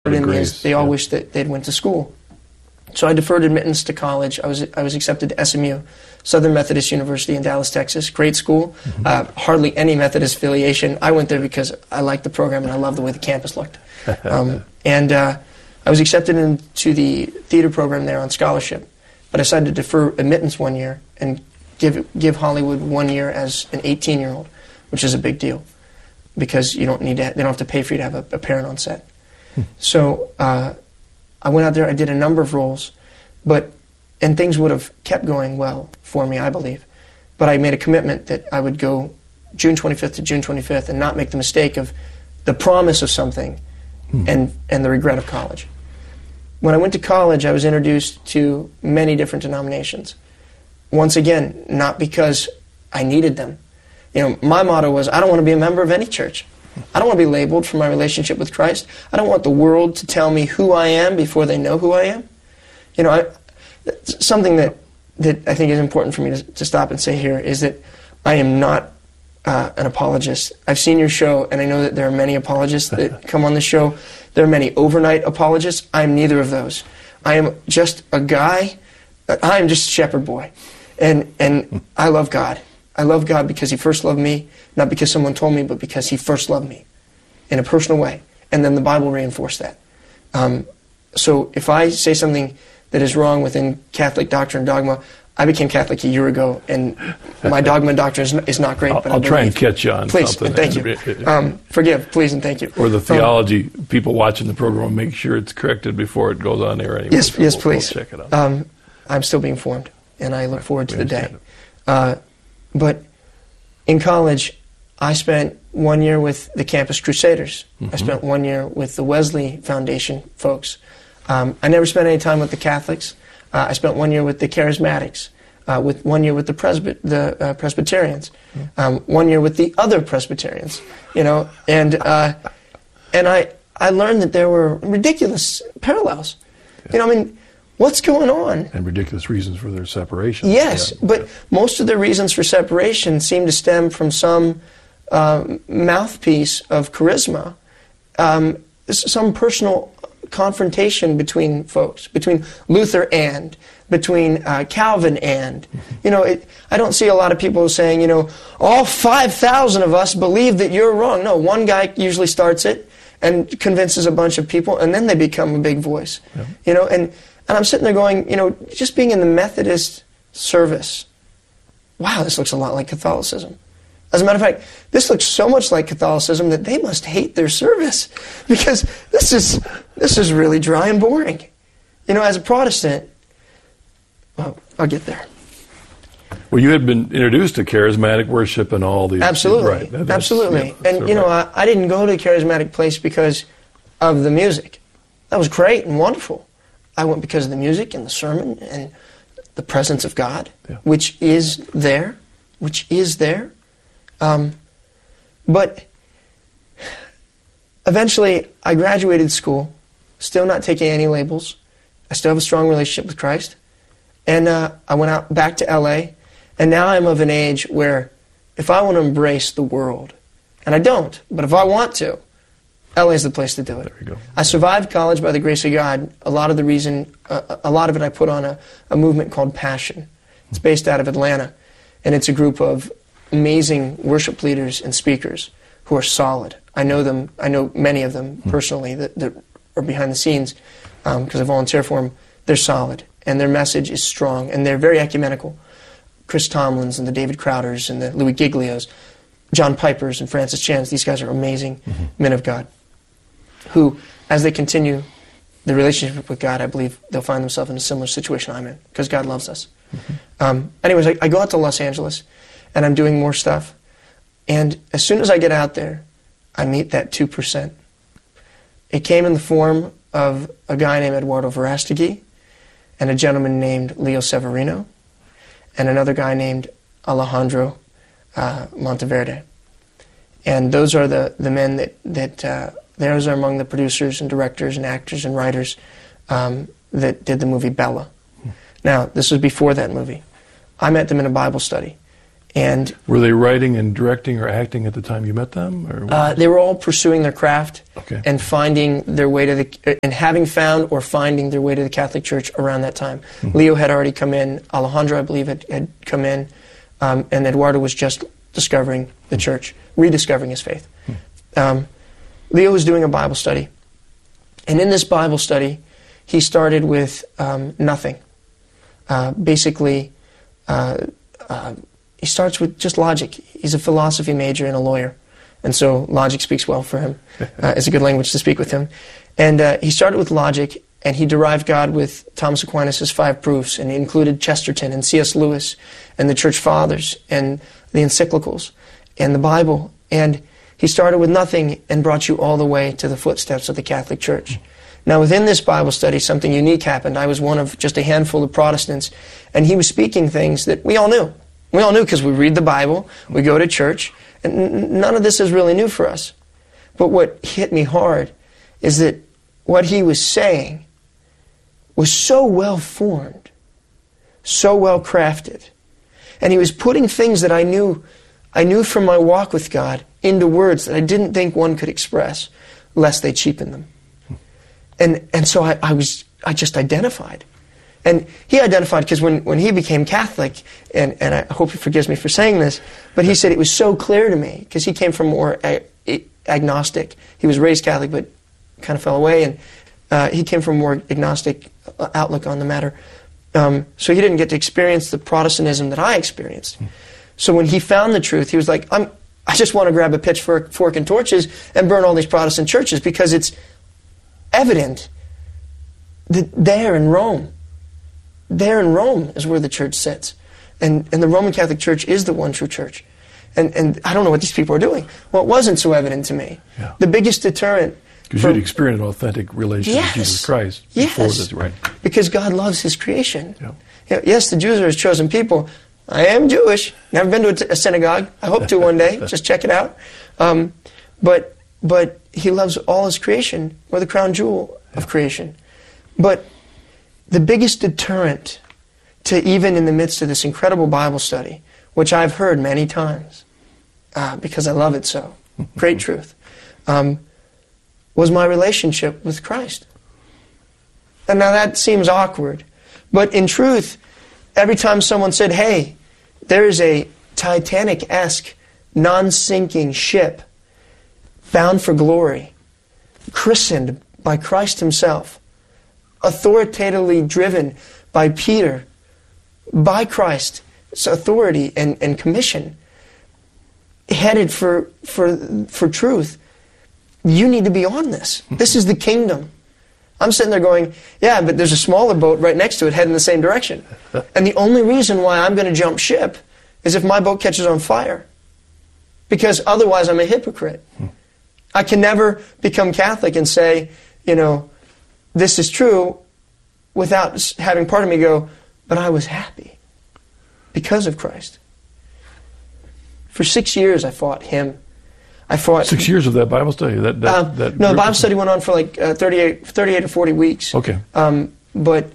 in me is they all wish that they'd went to school. So I deferred admittance to college. I was accepted to SMU, Southern Methodist University in Dallas, Texas. Great school. Hardly any Methodist affiliation. I went there because I liked the program and I loved the way the campus looked. I was accepted into the theater program there on scholarship, but I decided to defer admittance 1 year and give Hollywood 1 year as an 18-year-old, which is a big deal because you don't need to, they don't have to pay for you to have a parent on set. So I went out there, I did a number of roles, and things would have kept going well for me, I believe. But I made a commitment that I would go June 25th to June 25th and not make the mistake of the promise of something and the regret of college. When I went to college, I was introduced to many different denominations. Once again, not because I needed them. You know, my motto was, I don't want to be a member of any church. I don't want to be labeled for my relationship with Christ. I don't want the world to tell me who I am before they know who I am. You know, something that I think is important for me to stop and say here is that I am not an apologist. I've seen your show, and I know that there are many apologists that come on the show. There are many overnight apologists. I am neither of those. I am just a guy. I am just a shepherd boy. And I love God. I love God because He first loved me, not because someone told me, but because He first loved me in a personal way. And then the Bible reinforced that. So if I say something that is wrong within Catholic doctrine and dogma, I became Catholic a year ago, and my dogma and doctrine is not great. But I'll try and catch you on please, something. Please, and thank you. Forgive, please, and thank you. Or the theology, people watching the program will make sure it's corrected before it goes on air anyway. Yes, so yes, please. We'll check it out. I'm still being formed, and I look forward to the day. But in college, I spent 1 year with the Campus Crusaders. I spent 1 year with the Wesley Foundation folks. I never spent any time with the Catholics. I spent 1 year with the Charismatics, with 1 year with the Presbyterians, 1 year with the other Presbyterians, you know, and I learned that there were ridiculous parallels. You know, I mean, what's going on? And ridiculous reasons for their separation. Yes, but most of the reasons for separation seem to stem from some mouthpiece of charisma, some personal confrontation between folks, between Luther and, between Calvin and. You know, I don't see a lot of people saying, you know, all 5,000 of us believe that you're wrong. No, one guy usually starts it and convinces a bunch of people, and then they become a big voice. Yeah. You know, and I'm sitting there going, you know, just being in the Methodist service, wow, this looks a lot like Catholicism. As a matter of fact, this looks so much like Catholicism that they must hate their service because this is really dry and boring. You know, as a Protestant, well, I'll get there. Well, you had been introduced to charismatic worship and all these. Absolutely, right. Absolutely. Yeah, and, you know, I didn't go to a charismatic place because of the music. That was great and wonderful. I went because of the music and the sermon and the presence of God, which is there. But eventually, I graduated school, still not taking any labels. I still have a strong relationship with Christ. And I went out back to L.A., and now I'm of an age where if I want to embrace the world, and I don't, but if I want to, L.A. is the place to do it. There you go. I survived college by the grace of God. A lot of it I put on a movement called Passion. It's based out of Atlanta, and it's a group of amazing worship leaders and speakers who are solid. I know them. I know many of them personally that are behind the scenes because I volunteer for them. They're solid, and their message is strong, and they're very ecumenical. Chris Tomlins and the David Crowders and the Louis Giglios, John Pipers and Francis Chans, these guys are amazing men of God who, as they continue the relationship with God, I believe they'll find themselves in a similar situation I'm in because God loves us. Anyways, I go out to Los Angeles, and I'm doing more stuff. And as soon as I get out there, I meet that 2%. It came in the form of a guy named Eduardo Verastegui and a gentleman named Leo Severino and another guy named Alejandro Monteverde. And those are the men that those are among the producers and directors and actors and writers that did the movie Bella. Now, this was before that movie. I met them in a Bible study. And were they writing and directing or acting at the time you met them? Or they were all pursuing their craft Okay. and finding their way to and having found or finding their way to the Catholic Church around that time. Leo had already come in. Alejandro, I believe, had come in. And Eduardo was just discovering the church, rediscovering his faith. Leo was doing a Bible study. And in this Bible study, he started with nothing. Basically, he starts with just logic. He's a philosophy major and a lawyer. And so logic speaks well for him. It's a good language to speak with him. And he started with logic, and he derived God with Thomas Aquinas' 5 proofs, and he included Chesterton and C.S. Lewis and the Church Fathers and the encyclicals and the Bible. And he started with nothing and brought you all the way to the footsteps of the Catholic Church. Now, within this Bible study, something unique happened. I was one of just a handful of Protestants, and he was speaking things that we all knew. We all knew because we read the Bible, we go to church, and none of this is really new for us. But what hit me hard is that what he was saying was so well formed, so well crafted, and he was putting things that I knew from my walk with God into words that I didn't think one could express, lest they cheapen them. And so I just identified. And he identified because when he became Catholic, and I hope he forgives me for saying this, but he said it was so clear to me, because he came from more agnostic. He was raised Catholic but kind of fell away, and he came from more agnostic outlook on the matter. So he didn't get to experience the Protestantism that I experienced. So when he found the truth, he was like, I just want to grab a pitchfork, fork, and torches and burn all these Protestant churches, because it's evident that there in Rome is where the church sits. And the Roman Catholic Church is the one true church. And I don't know what these people are doing. Well, it wasn't so evident to me. Yeah. The biggest deterrent... Because you'd experienced an authentic relationship with Jesus Christ before this, right? Because God loves His creation. Yeah. Yes, the Jews are His chosen people. I am Jewish. Never been to a synagogue. I hope to one day. Just check it out. But He loves all His creation. We're the crown jewel of creation. But the biggest deterrent to, even in the midst of this incredible Bible study, which I've heard many times, because I love it so, great truth, was my relationship with Christ. And now that seems awkward, but in truth, every time someone said, hey, there is a Titanic-esque, non-sinking ship bound for glory, christened by Christ Himself, authoritatively driven by Peter, by Christ's authority and commission, headed for truth. You need to be on this. This is the kingdom. I'm sitting there going, yeah, but there's a smaller boat right next to it heading the same direction. And the only reason why I'm going to jump ship is if my boat catches on fire. Because otherwise I'm a hypocrite. I can never become Catholic and say, this is true, without having part of me go, but I was happy because of Christ. For 6 years I fought him. 6 years of that Bible study? No, the Bible study went on for like 38 to 40 weeks. Okay. But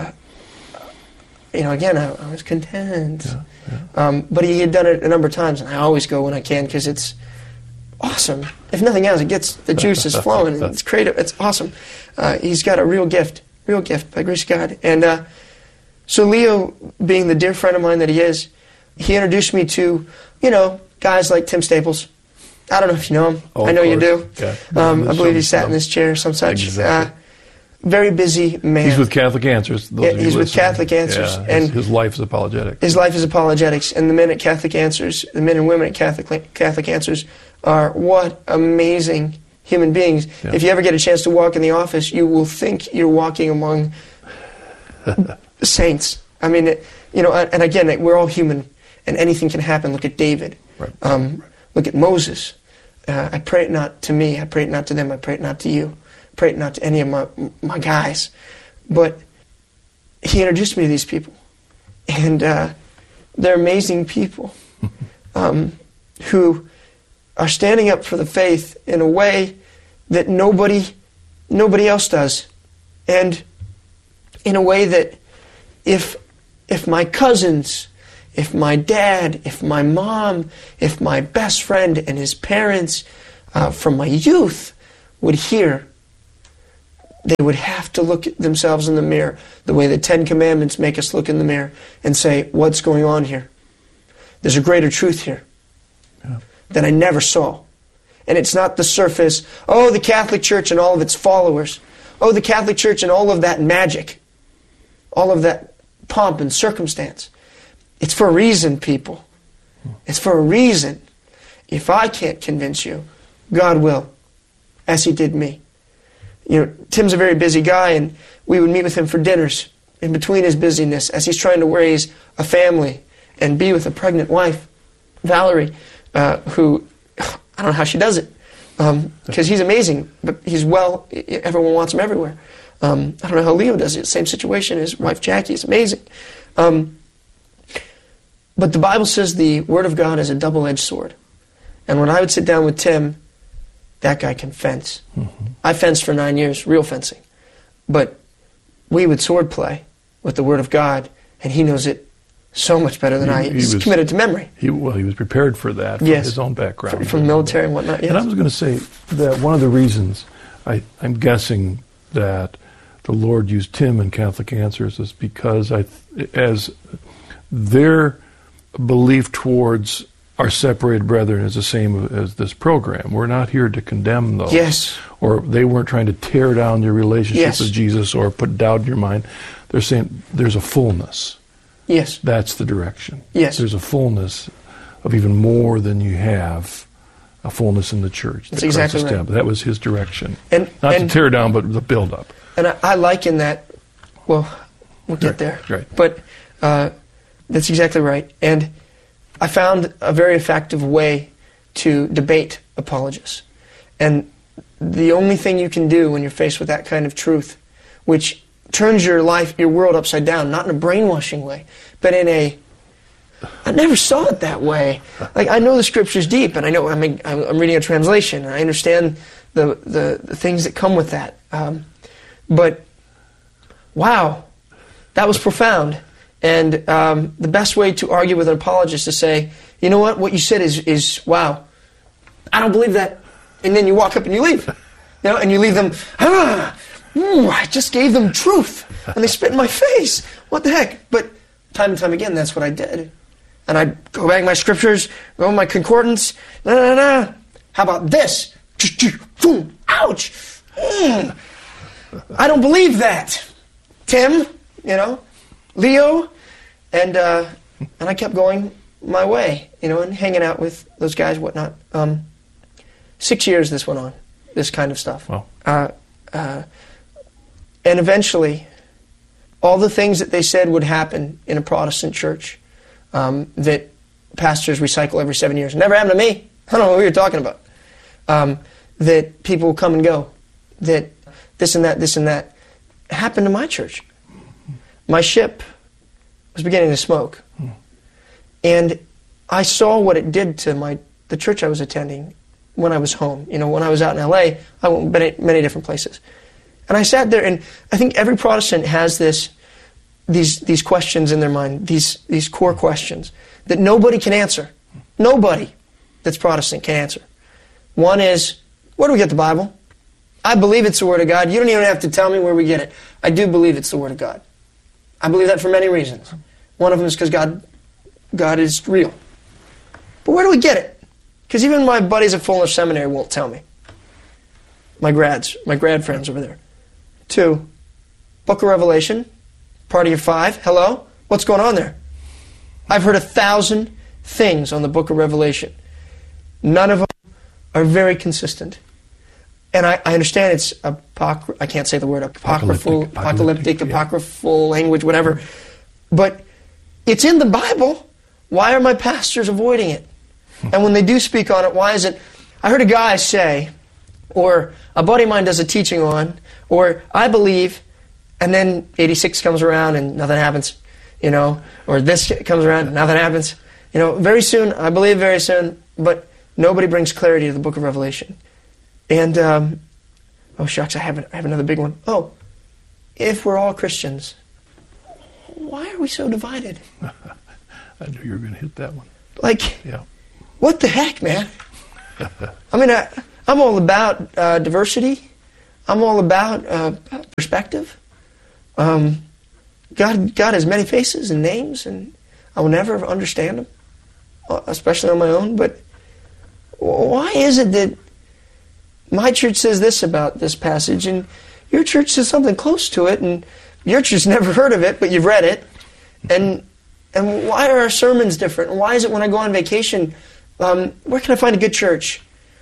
again, I was content. Yeah. But he had done it a number of times, and I always go when I can, because it's awesome. If nothing else, it gets the juices flowing, and it's creative. It's awesome. He's got a real gift by grace of God. And so Leo, being the dear friend of mine that he is, he introduced me to, guys like Tim Staples. I don't know if you know him. Oh, I know you do. Yeah. I believe he sat in this chair or some such. Exactly. Very busy man. He's with Catholic Answers. He's with Catholic Answers. Yeah, and his life is apologetic. His life is apologetics. And the men at Catholic Answers, the men and women at Catholic Answers, are what amazing human beings. Yeah. If you ever get a chance to walk in the office, you will think you're walking among saints. I mean, and again, we're all human, and anything can happen. Look at David. Right. Look at Moses. I pray it not to me. I pray it not to them. I pray it not to you. I pray it not to any of my guys. But he introduced me to these people. And they're amazing people who are standing up for the faith in a way that nobody else does. And in a way that if my cousins if my dad, if my mom, if my best friend and his parents from my youth would hear, they would have to look at themselves in the mirror the way the Ten Commandments make us look in the mirror and say, what's going on here? There's a greater truth here that I never saw. And it's not the surface, oh, the Catholic Church and all of its followers. Oh, the Catholic Church and all of that magic. All of that pomp and circumstance. It's for a reason, people. It's for a reason. If I can't convince you, God will, as He did me. You know, Tim's a very busy guy, and we would meet with him for dinners in between his busyness as he's trying to raise a family and be with a pregnant wife, Valerie, who, I don't know how she does it, because he's amazing, but he's everyone wants him everywhere. I don't know how Leo does it. Same situation. His wife Jackie is amazing. But the Bible says the Word of God is a double-edged sword. And when I would sit down with Tim, that guy can fence. Mm-hmm. I fenced for 9 years, real fencing. But we would sword play with the Word of God, and he knows it so much better than I. He's committed to memory. He was prepared for that from his own background. From military and whatnot, yes. And I was going to say that one of the reasons, I'm guessing that the Lord used Tim in Catholic Answers is because as their belief towards our separated brethren is the same as this program. We're not here to condemn those. Yes. Or they weren't trying to tear down your relationship with Jesus or put doubt in your mind. They're saying there's a fullness. Yes. That's the direction. Yes. There's a fullness of even more than you have, a fullness in the church. That's exactly right. That was his direction. And to tear down, but the build-up. And I liken that, well, we'll get there. Right. But that's exactly right. And I found a very effective way to debate apologists. And the only thing you can do when you're faced with that kind of truth, which turns your life, your world upside down, not in a brainwashing way, but in a, I never saw it that way. Like, I know the Scripture's deep, and I know I'm reading a translation, and I understand the things that come with that. But, wow, that was profound. And the best way to argue with an apologist is to say, you know what you said is wow, I don't believe that. And then you walk up and you leave. You know, and you leave them, I just gave them truth. And they spit in my face. What the heck? But time and time again, that's what I did. And I'd go back to my scriptures, go to my concordance, How about this? Boom, ouch. I don't believe that. Tim, Leo, and I kept going my way, and hanging out with those guys, whatnot. 6 years this went on, this kind of stuff. Wow. And eventually, all the things that they said would happen in a Protestant church that pastors recycle every 7 years. Never happened to me. I don't know what you're talking about. That people come and go. That this and that happened to my church. My ship was beginning to smoke. And I saw what it did to the church I was attending when I was home. When I was out in L.A., I went many different places. And I sat there, and I think every Protestant has these questions in their mind, these core questions that nobody can answer. Nobody that's Protestant can answer. One is, where do we get the Bible? I believe it's the Word of God. You don't even have to tell me where we get it. I do believe it's the Word of God. I believe that for many reasons. One of them is because God is real. But where do we get it? Because even my buddies at Fuller Seminary won't tell me. My grad friends over there. 2, Book of Revelation, part of your 5. Hello? What's going on there? I've heard 1,000 things on the Book of Revelation. None of them are very consistent. And I understand it's I can't say the word apocalyptic, apocryphal language, whatever. But it's in the Bible. Why are my pastors avoiding it? And when they do speak on it, why is it? I heard a guy say, or a buddy of mine does a teaching on, or I believe, and then 86 comes around and nothing happens, or this comes around and nothing happens. Very soon, I believe very soon, but nobody brings clarity to the Book of Revelation. And, oh shucks, I have another big one. Oh, if we're all Christians, why are we so divided? I knew you were going to hit that one. Like, Yeah. what the heck, man? I mean, I'm all about diversity. I'm all about perspective. God has many faces and names, and I will never understand them, especially on my own. But why is it that my church says this about this passage, and your church says something close to it, and your church never heard of it, but you've read it, and why are our sermons different? Why is it when I go on vacation, where can I find a good church?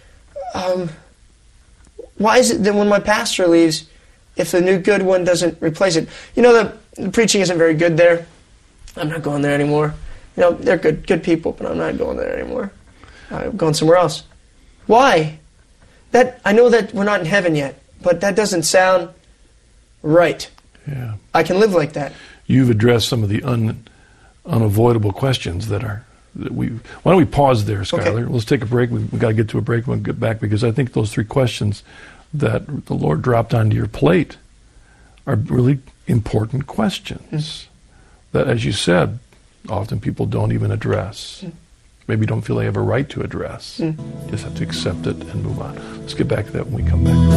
Why is it that when my pastor leaves, if the new good one doesn't replace it? You know, the preaching isn't very good there. I'm not going there anymore. You know, they're good people, but I'm not going there anymore. I'm going somewhere else. Why? I know that we're not in heaven yet, but that doesn't sound right. Yeah. I can live like that. You've addressed some of the unavoidable questions that we. Why don't we pause there, Skylar? Okay. Let's take a break. We've got to get to a break. We'll get back because I think those three questions that the Lord dropped onto your plate are really important questions that, as you said, often people don't even address. Maybe don't feel they have a right to address. Just have to accept it and move on. Let's get back to that when we come back.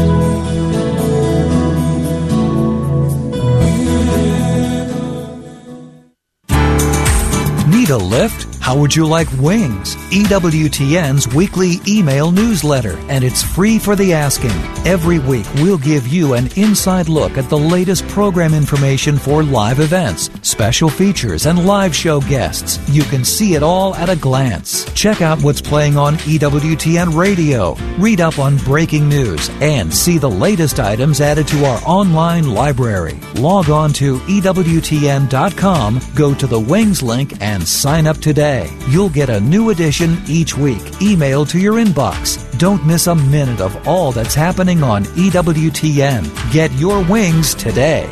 Need a lift? How would you like wings? EWTN's weekly email newsletter, and it's free for the asking. Every week, we'll give you an inside look at the latest program information for live events, special features, and live show guests. You can see it all at a glance. Check out what's playing on EWTN Radio, read up on breaking news, and see the latest items added to our online library. Log on to EWTN.com, go to the Wings link, and sign up today. You'll get a new edition each week, emailed to your inbox. Don't miss a minute of all that's happening on EWTN. Get your wings today.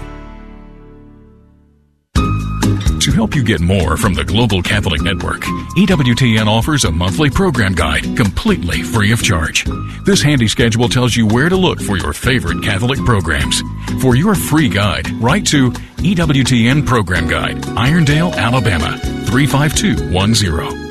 To help you get more from the Global Catholic Network, EWTN offers a monthly program guide completely free of charge. This handy schedule tells you where to look for your favorite Catholic programs. For your free guide, write to EWTN Program Guide, Irondale, Alabama, 35210.